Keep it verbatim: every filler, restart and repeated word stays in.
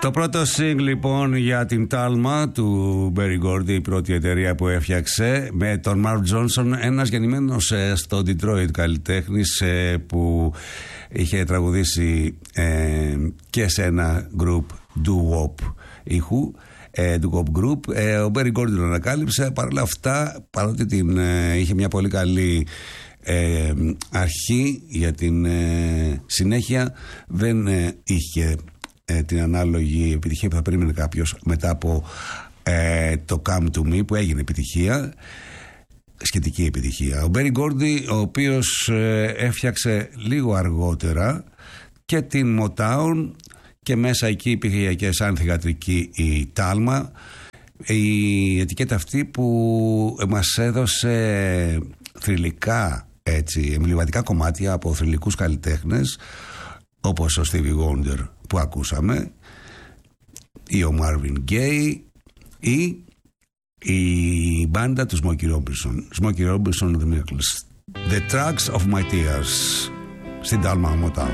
Το πρώτο single λοιπόν για την Τάλμα του Berry Gordy, η πρώτη εταιρεία που έφτιαξε, με τον Marv Johnson, ένας γεννημένος στο Detroit καλλιτέχνης που είχε τραγουδήσει ε, και σε ένα group doo-wop ήχου, ε, doo-wop group. Ε, ο Berry Gordy τον ανακάλυψε. Παρ' όλα αυτά, παρότι την, ε, είχε μια πολύ καλή ε, αρχή, για την ε, συνέχεια δεν ε, είχε την ανάλογη επιτυχία που θα περίμενε κάποιος μετά από ε, το Come To Me, που έγινε επιτυχία, σχετική επιτυχία. Ο Berry Gordy, ο οποίος ε, έφτιαξε λίγο αργότερα και την Motown, και μέσα εκεί υπήρχε και σαν θυγατρική η Τάλμα, η ετικέτα αυτή που μας έδωσε θρυλικά, έτσι, εμβληματικά κομμάτια από θρυλικούς καλλιτέχνες όπως ο Stevie Wonder που ακούσαμε, ή ο Marvin Gaye, ή η μπάντα του Smokey Robinson, Smokey Robinson and the Miracles, The Tracks of My Tears, στην Dalma Motown.